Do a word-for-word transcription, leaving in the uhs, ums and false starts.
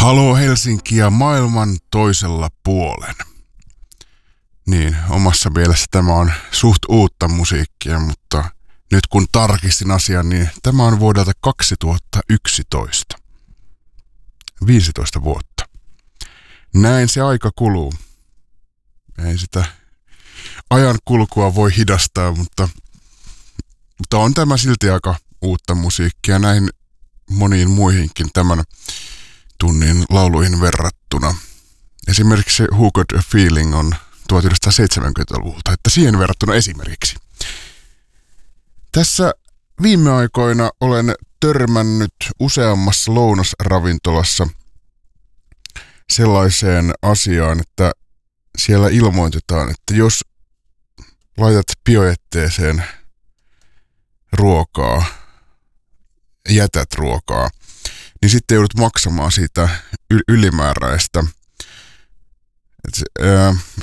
Halo Helsinki ja maailman toisella puolen. Niin, omassa mielessä tämä on suht uutta musiikkia, mutta nyt kun tarkistin asian, niin tämä on vuodelta kaksituhattayksitoista. viisitoista vuotta. Näin se aika kuluu. Ei sitä ajan kulkua voi hidastaa, mutta, mutta on tämä silti aika uutta musiikkia näihin moniin muihinkin tämän tunnin lauluihin verrattuna. Esimerkiksi se Who Got a Feeling on tuhatyhdeksänsataaseitsemänkymmentäluvulta, että siihen verrattuna esimerkiksi. Tässä viime aikoina olen törmännyt useammassa lounasravintolassa sellaiseen asiaan, että siellä ilmoitetaan, että jos laitat biojätteeseen ruokaa, jätät ruokaa, niin sitten joudut maksamaan siitä ylimääräistä.